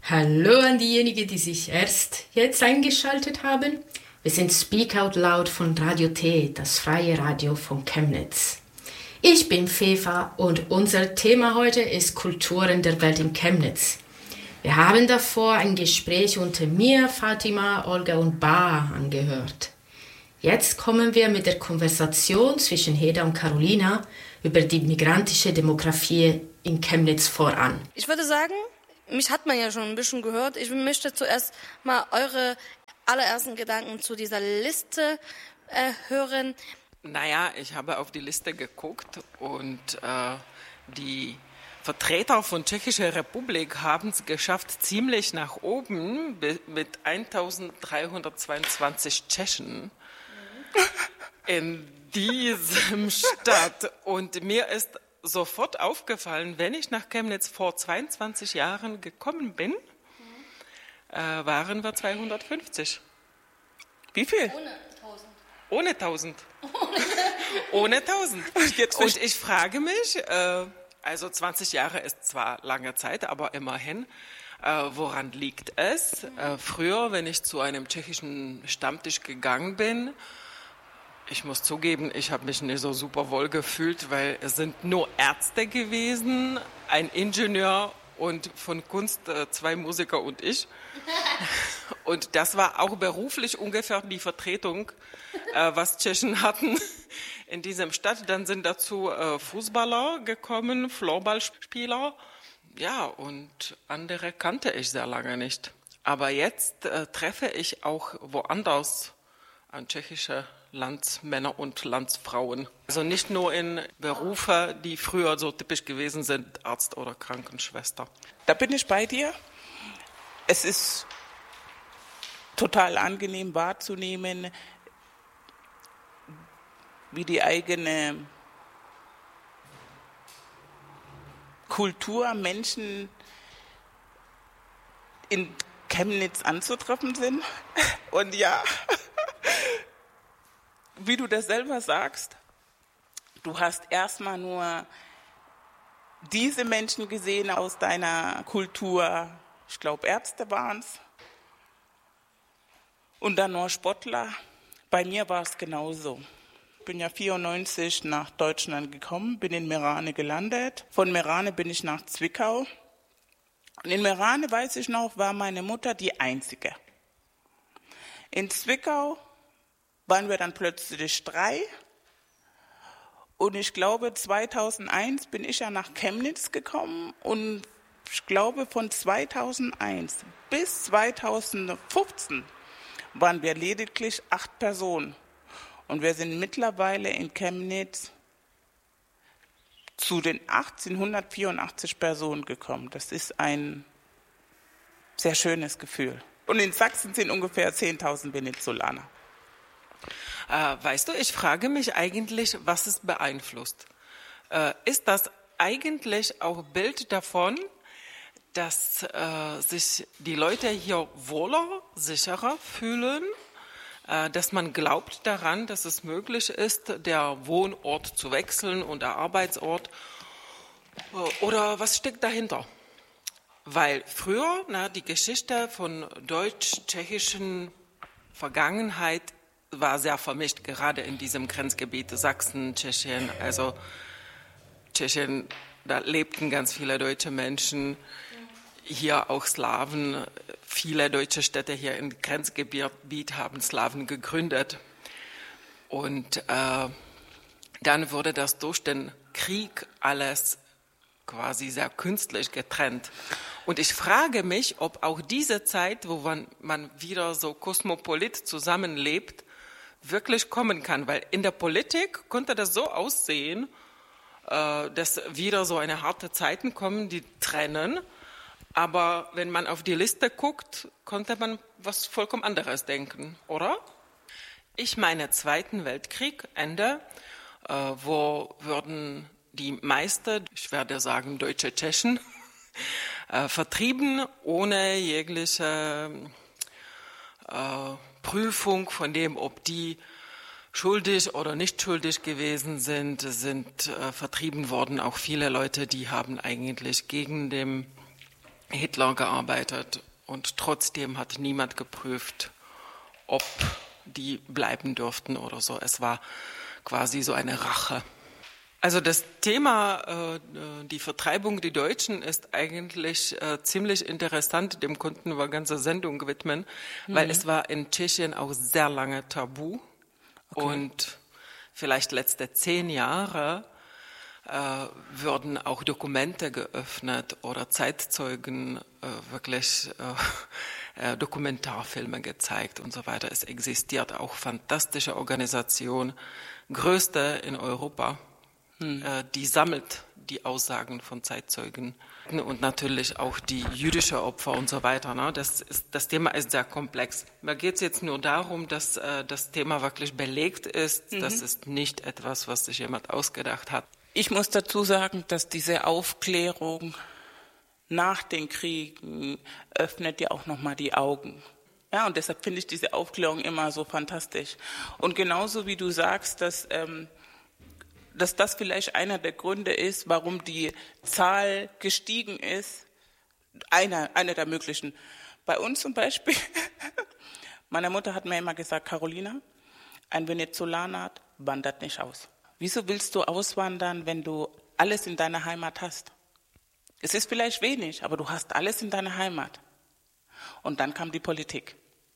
Hallo an diejenigen, die sich erst jetzt eingeschaltet haben. Wir sind Speak Out Loud von Radio T, das freie Radio von Chemnitz. Ich bin Fefa und unser Thema heute ist Kulturen der Welt in Chemnitz. Wir haben davor ein Gespräch unter mir, Fatima, Olga und Ba angehört. Jetzt kommen wir mit der Konversation zwischen Heda und Carolina über die migrantische Demografie in Chemnitz voran. Ich würde sagen, mich hat man ja schon ein bisschen gehört. Ich möchte zuerst mal eure allerersten Gedanken zu dieser Liste hören. Naja, ich habe auf die Liste geguckt und die Vertreter von Tschechischer Republik haben es geschafft, ziemlich nach oben mit 1322 Tschechen in diesem Stadt. Und mir ist sofort aufgefallen, wenn ich nach Chemnitz vor 22 Jahren gekommen bin, waren wir 250. Wie viel? Ohne 1000. Ohne 1000. Und ich frage mich, also 20 Jahre ist zwar lange Zeit, aber immerhin, woran liegt es? Früher, wenn ich zu einem tschechischen Stammtisch gegangen bin, ich muss zugeben, ich habe mich nicht so super wohl gefühlt, weil es sind nur Ärzte gewesen, ein Ingenieur und von Kunst 2 Musiker und ich. Und das war auch beruflich ungefähr die Vertretung, was Tschechen hatten in diesem Stadt. Dann sind dazu Fußballer gekommen, Floorballspieler. Ja, und andere kannte ich sehr lange nicht. Aber jetzt treffe ich auch woanders an tschechische Landsmänner und Landsfrauen. Also nicht nur in Berufe, die früher so typisch gewesen sind, Arzt oder Krankenschwester. Da bin ich bei dir. Es ist total angenehm wahrzunehmen, wie die eigene Kultur, Menschen in Chemnitz anzutreffen sind. Und ja, wie du das selber sagst, du hast erstmal nur diese Menschen gesehen aus deiner Kultur, ich glaube Ärzte waren es, und dann nur Sportler. Bei mir war es genauso. Ich bin ja 1994 nach Deutschland gekommen, bin in Meerane gelandet. Von Meerane bin ich nach Zwickau. Und in Meerane, weiß ich noch, war meine Mutter die Einzige. In Zwickau waren wir dann plötzlich 3. Und ich glaube, 2001 bin ich ja nach Chemnitz gekommen. Und ich glaube, von 2001 bis 2015 waren wir lediglich 8 Personen. Und wir sind mittlerweile in Chemnitz zu den 1884 Personen gekommen. Das ist ein sehr schönes Gefühl. Und in Sachsen sind ungefähr 10.000 Venezolaner. Weißt du, ich frage mich eigentlich, was es beeinflusst. Ist das eigentlich auch Bild davon, dass sich die Leute hier wohler, sicherer fühlen, dass man glaubt daran, dass es möglich ist, der Wohnort zu wechseln und der Arbeitsort? Oder was steckt dahinter? Weil früher, die Geschichte von deutsch-tschechischen Vergangenheit war sehr vermischt, gerade in diesem Grenzgebiet Sachsen, Tschechien. Also Tschechien, da lebten ganz viele deutsche Menschen, hier auch Slawen. Viele deutsche Städte hier im Grenzgebiet haben Slawen gegründet. Und dann wurde das durch den Krieg alles quasi sehr künstlich getrennt. Und ich frage mich, ob auch diese Zeit, wo man wieder so kosmopolit zusammenlebt, wirklich kommen kann. Weil in der Politik konnte das so aussehen, dass wieder so eine harte Zeiten kommen, die trennen. Aber wenn man auf die Liste guckt, konnte man was vollkommen anderes denken, oder? Ich meine, Zweiten Weltkrieg, Ende, wo würden die meisten, ich werde sagen deutsche Tschechen, vertrieben, ohne jegliche Prüfung von dem, ob die schuldig oder nicht schuldig gewesen sind vertrieben worden. Auch viele Leute, die haben eigentlich gegen den Hitler gearbeitet und trotzdem hat niemand geprüft, ob die bleiben dürften oder so. Es war quasi so eine Rache. Also das Thema, die Vertreibung der Deutschen, ist eigentlich ziemlich interessant. Dem konnten wir eine ganze Sendung widmen, weil es war in Tschechien auch sehr lange tabu. Okay. Und vielleicht letzte 10 Jahre würden auch Dokumente geöffnet oder Zeitzeugen wirklich Dokumentarfilme gezeigt und so weiter. Es existiert auch fantastische Organisation, größte in Europa, die sammelt die Aussagen von Zeitzeugen und natürlich auch die jüdischen Opfer und so weiter. Ne? Das Thema ist sehr komplex. Mir geht es jetzt nur darum, dass das Thema wirklich belegt ist. Das ist nicht etwas, was sich jemand ausgedacht hat. Ich muss dazu sagen, dass diese Aufklärung nach den Kriegen öffnet ja auch nochmal die Augen. Ja, und deshalb finde ich diese Aufklärung immer so fantastisch. Und genauso wie du sagst, dass das vielleicht einer der Gründe ist, warum die Zahl gestiegen ist, einer der möglichen. Bei uns zum Beispiel, meine Mutter hat mir immer gesagt, Carolina, ein Venezolaner wandert nicht aus. Wieso willst du auswandern, wenn du alles in deiner Heimat hast? Es ist vielleicht wenig, aber du hast alles in deiner Heimat. Und dann kam die Politik,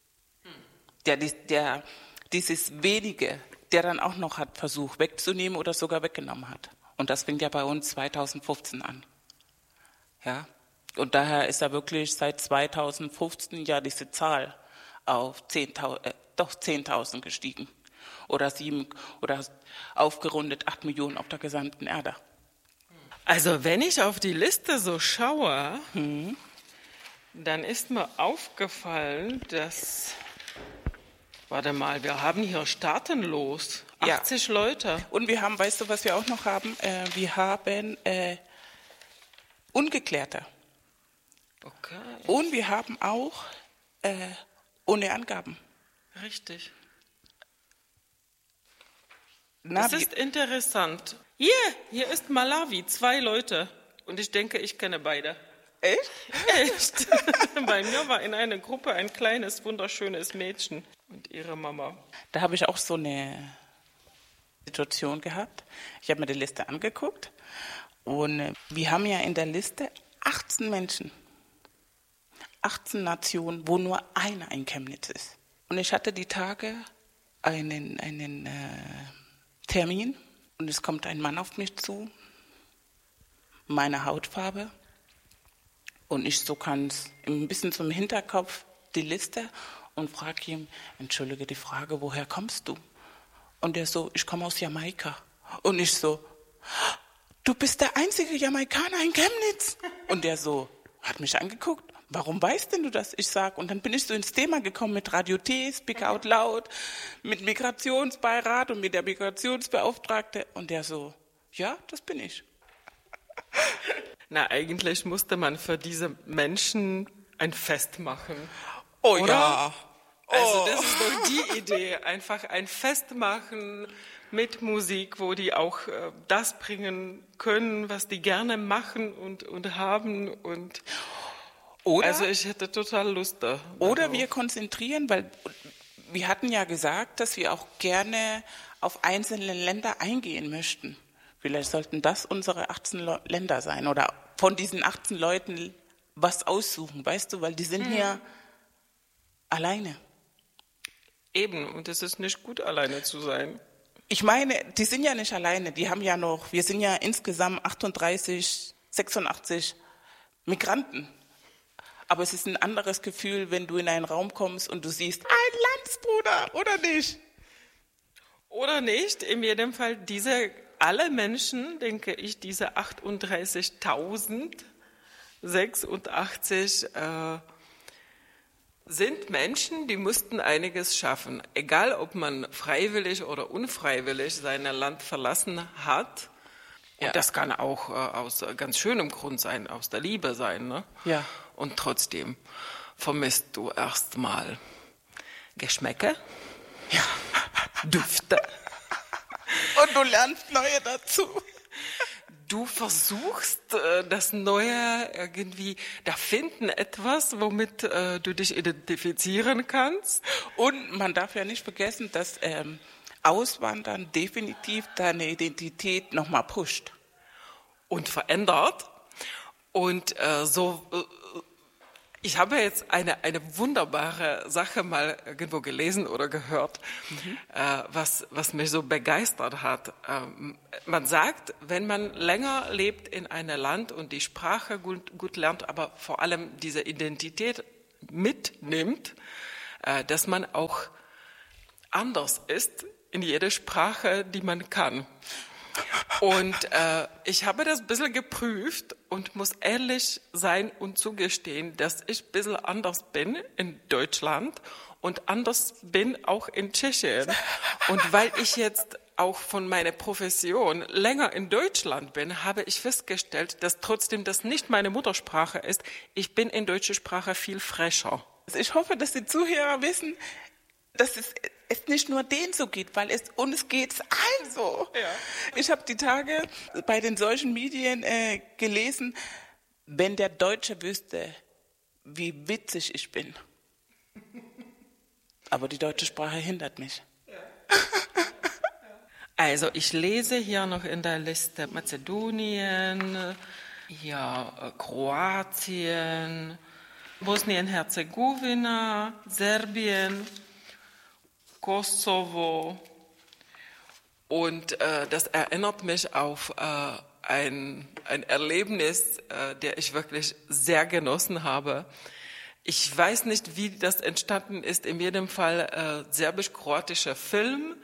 der dieses Wenige, der dann auch noch hat versucht wegzunehmen oder sogar weggenommen hat. Und das fing ja bei uns 2015 an. Ja? Und daher ist da wirklich seit 2015 ja diese Zahl auf 10.000 gestiegen. Oder aufgerundet 8 Millionen auf der gesamten Erde. Also wenn ich auf die Liste so schaue, dann ist mir aufgefallen, dass, warte mal, wir haben hier staatenlos 80 Leute. Und wir haben, weißt du, was wir auch noch haben? Wir haben Ungeklärte. Okay. Und wir haben auch ohne Angaben. Richtig. Das ist interessant. Hier ist Malawi, 2 Leute. Und ich denke, ich kenne beide. Echt? Echt. Bei mir war in einer Gruppe ein kleines, wunderschönes Mädchen und ihre Mama. Da habe ich auch so eine Situation gehabt. Ich habe mir die Liste angeguckt. Und wir haben ja in der Liste 18 Menschen. 18 Nationen, wo nur einer in Chemnitz ist. Und ich hatte die Tage einen Termin und es kommt ein Mann auf mich zu, meine Hautfarbe, und ich so ganz ein bisschen zum Hinterkopf die Liste und frage ihn, entschuldige die Frage, woher kommst du? Und er so, ich komme aus Jamaika. Und ich so, du bist der einzige Jamaikaner in Chemnitz. Und der so, hat mich angeguckt. Warum weißt denn du das? Ich sag, und dann bin ich so ins Thema gekommen mit Radio T, Speak Out Loud, mit Migrationsbeirat und mit der Migrationsbeauftragte. Und der so, ja, das bin ich. Na, eigentlich musste man für diese Menschen ein Fest machen. Oh oder? Ja. Also das ist doch die Idee, einfach ein Fest machen mit Musik, wo die auch das bringen können, was die gerne machen und haben und oder, also ich hätte total Lust da. Oder wir konzentrieren, weil wir hatten ja gesagt, dass wir auch gerne auf einzelne Länder eingehen möchten. Vielleicht sollten das unsere 18 Länder sein oder von diesen 18 Leuten was aussuchen, weißt du, weil die sind hier alleine. Eben, und es ist nicht gut, alleine zu sein. Ich meine, die sind ja nicht alleine, die haben ja noch, wir sind ja insgesamt 86 Migranten. Aber es ist ein anderes Gefühl, wenn du in einen Raum kommst und du siehst, ein Landsbruder, oder nicht? Oder nicht, in jedem Fall alle Menschen, denke ich, diese 38.086 sind Menschen, die mussten einiges schaffen. Egal, ob man freiwillig oder unfreiwillig sein Land verlassen hat. Ja. Und das kann auch aus ganz schönem Grund sein, aus der Liebe sein. Ne? Ja. Und trotzdem vermisst du erstmal Geschmäcke, Düfte. Und du lernst neue dazu. du versuchst das Neue irgendwie, da finden etwas, womit du dich identifizieren kannst. Und man darf ja nicht vergessen, dass Auswandern definitiv deine Identität nochmal pusht. Und verändert. Und ich habe jetzt eine wunderbare Sache mal irgendwo gelesen oder gehört, was mich so begeistert hat. Man sagt, wenn man länger lebt in einem Land und die Sprache gut lernt, aber vor allem diese Identität mitnimmt, dass man auch anders ist in jeder Sprache, die man kann. Und ich habe das ein bisschen geprüft und muss ehrlich sein und zugestehen, dass ich ein bisschen anders bin in Deutschland und anders bin auch in Tschechien. Und weil ich jetzt auch von meiner Profession länger in Deutschland bin, habe ich festgestellt, dass trotzdem das nicht meine Muttersprache ist. Ich bin in deutscher Sprache viel frecher. Ich hoffe, dass die Zuhörer wissen, dass es nicht nur denen so geht, weil uns geht's allen so. Ja. Ich habe die Tage bei den Social Medien gelesen, wenn der Deutsche wüsste, wie witzig ich bin. Aber die deutsche Sprache hindert mich. Ja. Also ich lese hier noch in der Liste Mazedonien, hier Kroatien, Bosnien-Herzegowina, Serbien, Kosovo, und das erinnert mich auf ein Erlebnis, der ich wirklich sehr genossen habe. Ich weiß nicht, wie das entstanden ist, in jedem Fall serbisch-kroatischer Film,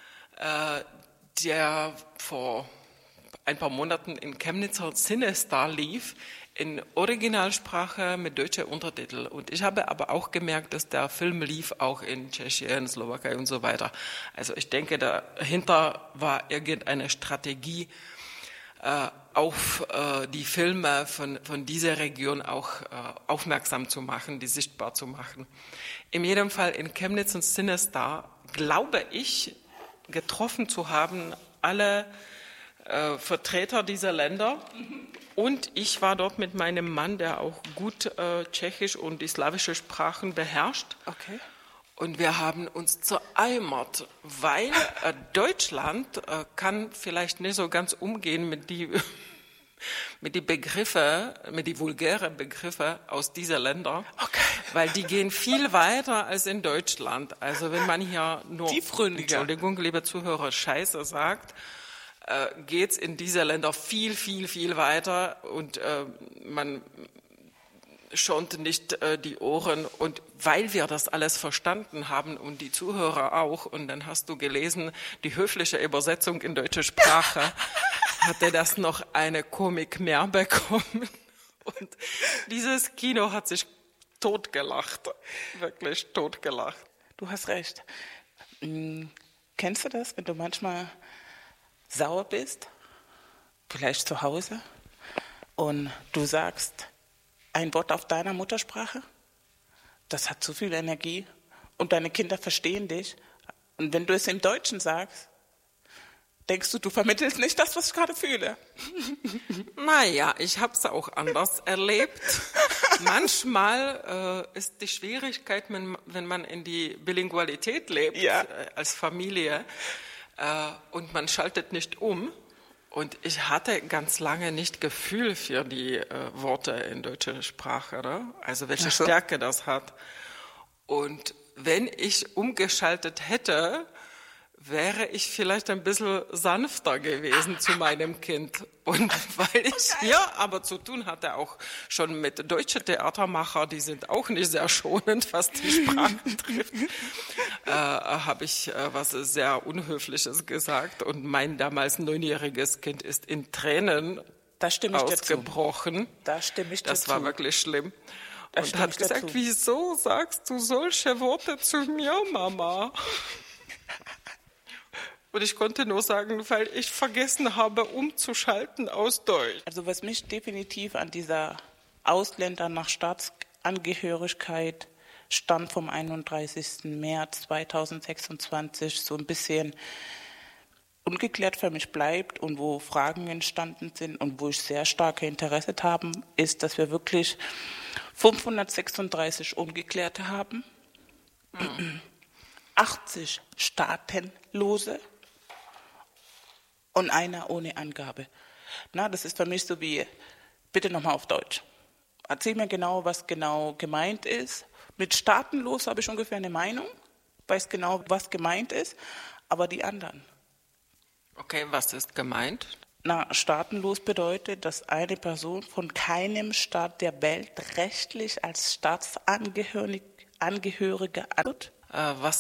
der vor ein paar Monaten in Chemnitzer Cinestar lief, in Originalsprache mit deutscher Untertitel. Und ich habe aber auch gemerkt, dass der Film lief auch in Tschechien, Slowakei und so weiter. Also ich denke, dahinter war irgendeine Strategie, auf die Filme von dieser Region auch aufmerksam zu machen, die sichtbar zu machen. In jedem Fall in Chemnitz und Cinestar glaube ich, getroffen zu haben, alle Vertreter dieser Länder. Und ich war dort mit meinem Mann, der auch gut Tschechisch und die slawische Sprachen beherrscht. Okay. Und wir haben uns zereimert, weil Deutschland kann vielleicht nicht so ganz umgehen mit die Begriffe, mit die vulgären Begriffe aus dieser Länder, okay, weil die gehen viel weiter als in Deutschland. Also wenn man hier nur, Entschuldigung, liebe Zuhörer, Scheiße sagt, geht's in dieser Länder viel, viel, viel weiter und man schont nicht die Ohren. Und weil wir das alles verstanden haben und die Zuhörer auch, und dann hast du gelesen, die höfliche Übersetzung in deutsche Sprache, hatte das noch eine Komik mehr bekommen. Und dieses Kino hat sich totgelacht, wirklich totgelacht. Du hast recht. Kennst du das, wenn du manchmal sauer bist, vielleicht zu Hause, und du sagst ein Wort auf deiner Muttersprache? Das hat zu viel Energie und deine Kinder verstehen dich. Und wenn du es im Deutschen sagst, denkst du, du vermittelst nicht das, was ich gerade fühle. Naja, ich habe es auch anders erlebt. Manchmal ist die Schwierigkeit, wenn man in die Bilingualität lebt, ja, als Familie, und man schaltet nicht um. Und ich hatte ganz lange nicht Gefühl für die Worte in deutscher Sprache, ne? Also welche Stärke das hat. Und wenn ich umgeschaltet hätte, wäre ich vielleicht ein bisschen sanfter gewesen zu meinem Kind. Und weil ich hier aber zu tun hatte, auch schon mit deutschen Theatermacher, die sind auch nicht sehr schonend, was die Sprache trifft, habe ich was sehr Unhöfliches gesagt. Und mein damals 9-jähriges Kind ist in Tränen ausgebrochen. Da stimme ich dir zu. Das war wirklich schlimm. Und hat gesagt, wieso sagst du solche Worte zu mir, Mama? Und ich konnte nur sagen, weil ich vergessen habe, umzuschalten aus Deutsch. Also was mich definitiv an dieser Ausländer nach Staatsangehörigkeit Stand vom 31. März 2026 so ein bisschen ungeklärt für mich bleibt und wo Fragen entstanden sind und wo ich sehr starke Interesse habe, ist, dass wir wirklich 536 Ungeklärte haben, 80 Staatenlose und einer ohne Angabe. Na, das ist für mich so wie, bitte nochmal auf Deutsch. Erzähl mir genau, was genau gemeint ist. Mit staatenlos habe ich ungefähr eine Meinung, weiß genau, was gemeint ist, aber die anderen. Okay, was ist gemeint? Na, staatenlos bedeutet, dass eine Person von keinem Staat der Welt rechtlich als Staatsangehörige wird. Was